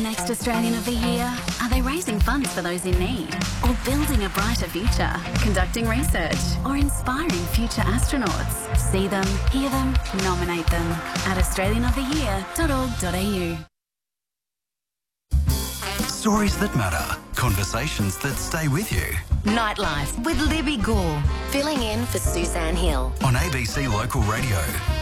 next Australian of the Year? Are they raising funds for those in need? Or building a brighter future? Conducting research? Or inspiring future astronauts? See them, hear them, nominate them at australianoftheyear.org.au. Stories that matter. Conversations that stay with you. Nightlife with Libby Gore. Filling in for Suzanne Hill. On ABC Local Radio.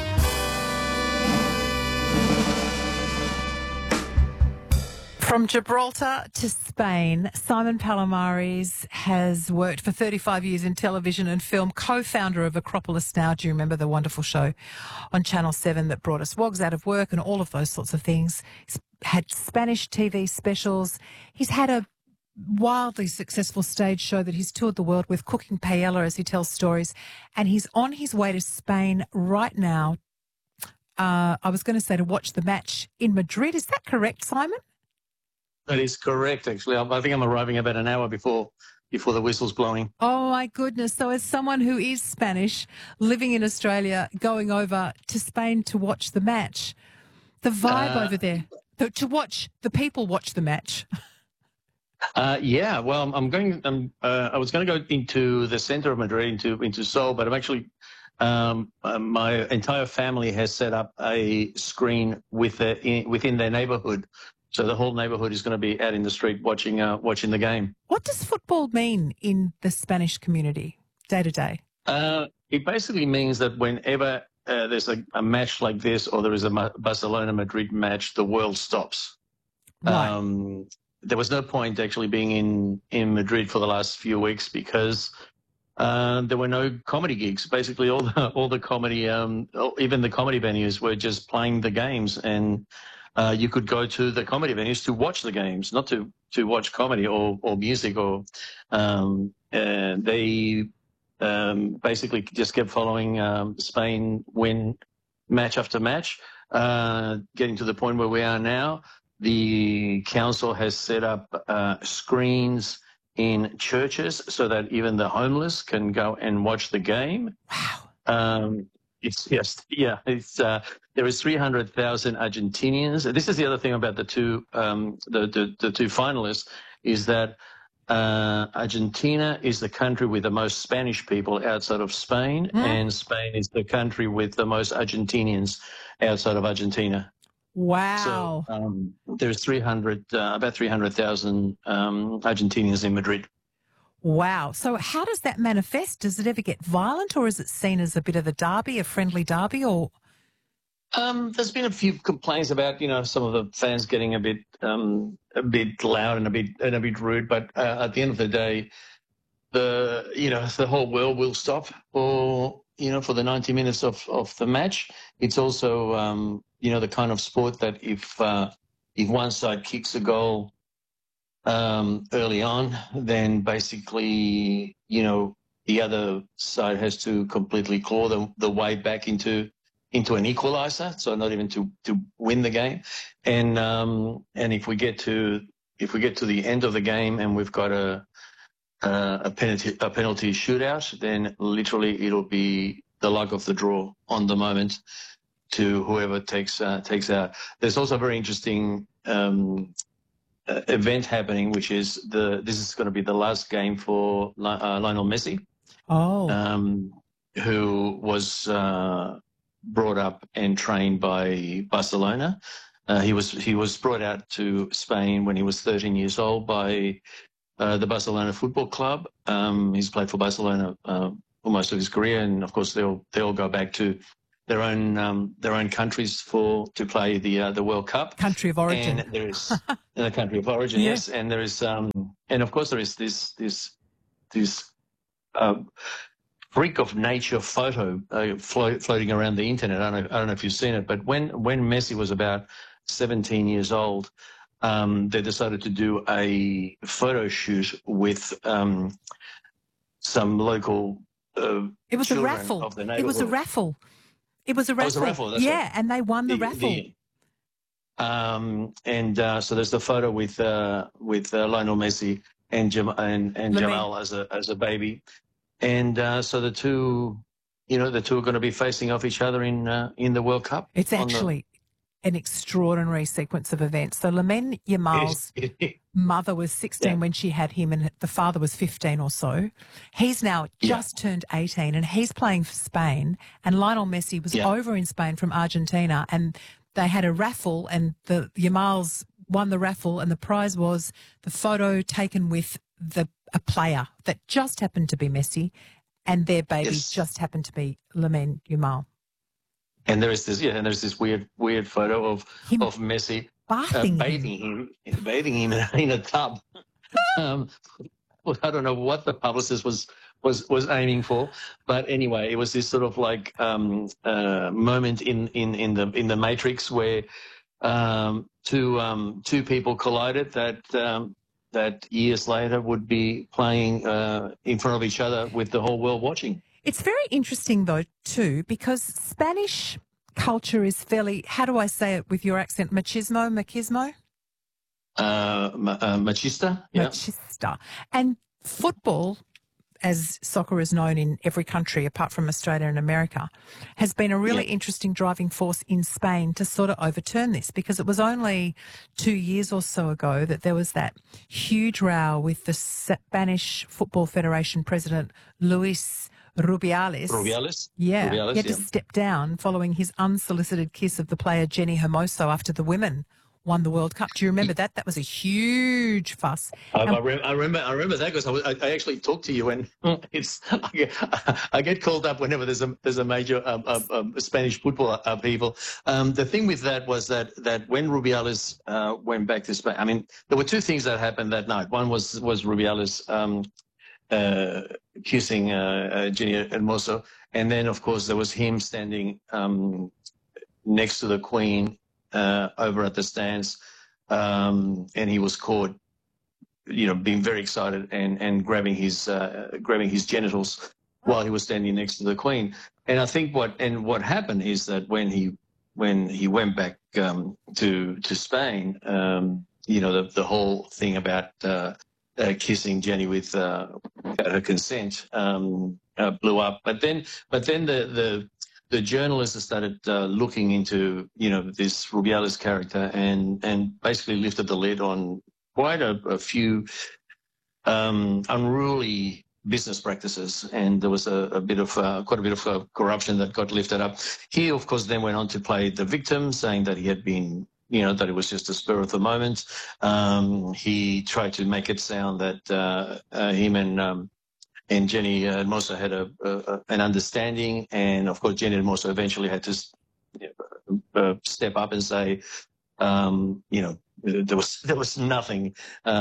From Gibraltar to Spain, Simon Palomares has worked for 35 years in television and film, co-founder of Acropolis Now. Do you remember the wonderful show on Channel 7 that brought us Wogs Out of Work and all of those sorts of things? He's had Spanish TV specials. He's had a wildly successful stage show that he's toured the world with, cooking paella as he tells stories. And he's on his way to Spain right now. I was going to say to watch the match in Madrid. Is that correct, Simon? That is correct, actually. I think I'm arriving about an hour before the whistle's blowing. Oh, my goodness. So as someone who is Spanish, living in Australia, going over to Spain to watch the match, the vibe over there, to watch the people watch the match. Yeah, well, I was going to go into the center of Madrid, into Seoul, but I'm actually, my entire family has set up a screen within their neighborhood. So the whole neighborhood is going to be out in the street watching the game. What does football mean in the Spanish community day to day? It basically means that whenever there's a match like this, or there is a Barcelona-Madrid match, the world stops. Right. There was no point actually being in Madrid for the last few weeks because there were no comedy gigs. Basically, all the comedy, even the comedy venues, were just playing the games, and you could go to the comedy venues to watch the games, not to watch comedy or music. Or they basically just kept following Spain win match after match, getting to the point where we are now. The council has set up screens in churches so that even the homeless can go and watch the game. Wow. It's just, yeah, there is 300,000 Argentinians. This is the other thing about the two finalists, is that Argentina is the country with the most Spanish people outside of Spain, and Spain is the country with the most Argentinians outside of Argentina. Wow. So there's about 300,000 Argentinians in Madrid. Wow. So how does that manifest? Does it ever get violent, or is it seen as a bit of a derby, a friendly derby, or? There's been a few complaints about, some of the fans getting a bit loud and a bit rude, but at the end of the day, the whole world will stop for the 90 minutes of the match. It's also the kind of sport that if one side kicks a goal early on, then basically, the other side has to completely claw the way back into an equaliser, so not even to win the game. And if we get to the end of the game and we've got a penalty shootout, then literally it'll be the luck of the draw on the moment to whoever takes out. There's also a very interesting event happening, which is this is going to be the last game for Lionel Messi, who was brought up and trained by Barcelona. He was brought out to Spain when he was 13 years old by the Barcelona Football Club. He's played for Barcelona for most of his career, and of course they all go back to their own countries to play the World Cup. Country of origin. And there is the country of origin, Yeah. yes. And there is and of course there is this freak of nature photo floating around the internet. I don't know if you've seen it, but when Messi was about 17 years old, they decided to do a photo shoot with some local It was a children raffle. of the It neighborhood. was a raffle. It was a raffle. Oh, it was a raffle, that's yeah, right. and they won the raffle. So there's the photo with Lionel Messi and Jamal as a baby, and so the two are going to be facing off each other in the World Cup. It's actually an extraordinary sequence of events. So Lamine Yamal's mother was 16 when she had him, and the father was 15 or so. He's now just turned 18, and he's playing for Spain. And Lionel Messi was over in Spain from Argentina, and they had a raffle, and the Yamals won the raffle, and the prize was the photo taken with a player that just happened to be Messi, and their baby just happened to be Lamine Yamal. And there's this weird photo of Messi bathing him in a tub. Well, I don't know what the publicist was aiming for, but anyway, it was this sort of like moment in the Matrix where two people collided that years later would be playing in front of each other with the whole world watching. It's very interesting, though, too, because Spanish culture is fairly, how do I say it with your accent, machismo? Machista? Yeah. Machista. And football, as soccer is known in every country apart from Australia and America, has been a really interesting driving force in Spain to sort of overturn this, because it was only 2 years or so ago that there was that huge row with the Spanish Football Federation president, Luis Rubiales. Yeah, he had to step down following his unsolicited kiss of the player Jenny Hermoso after the women won the World Cup. Do you remember that? That was a huge fuss. I remember that because I actually talked to you, and I get called up whenever there's a major Spanish football upheaval. The thing with that was that when Rubiales went back to Spain, I mean, there were two things that happened that night. One was Rubiales kissing Jenny Hermoso, and then of course there was him standing next to the Queen over at the stands, and he was caught, being very excited and grabbing his genitals while he was standing next to the Queen. And I think what happened is that when he went back to Spain, the whole thing about kissing Jenny with her consent blew up. But then the journalists started looking into, this Rubiales character and basically lifted the lid on quite a few unruly business practices, and there was quite a bit of corruption that got lifted up. He, of course, then went on to play the victim, saying that he had been, that it was just a spur of the moment. He tried to make it sound that him and Jenny Hermoso had an understanding, and of course Jenny Hermoso eventually had to step up and say, there was nothing,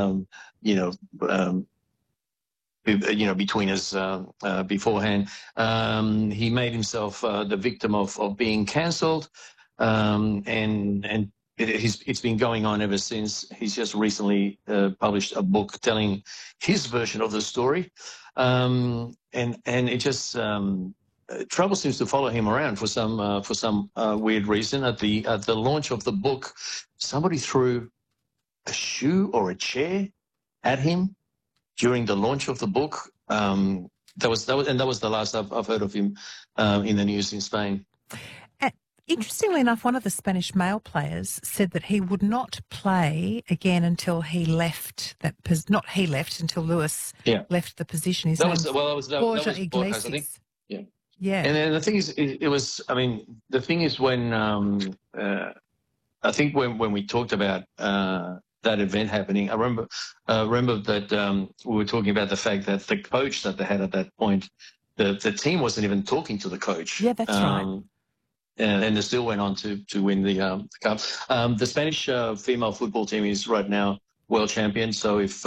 between us beforehand. He made himself the victim of being cancelled, and it's been going on ever since. He's just recently published a book telling his version of the story. And it just trouble seems to follow him around for some weird reason. At the launch of the book, somebody threw a shoe or a chair at him during the launch of the book. That was the last I've heard of him in the news in Spain. Interestingly enough, one of the Spanish male players said that he would not play again until he left that. Not he left until Luis left the position. That was Borja Iglesias, I think. Yeah. Yeah. And then the thing is, it was. I mean, the thing is when I think when we talked about that event happening, I remember that we were talking about the fact that the coach that they had at that point, the team wasn't even talking to the coach. Yeah, that's right. And they still went on to win the cup. The Spanish female football team is right now world champion. So if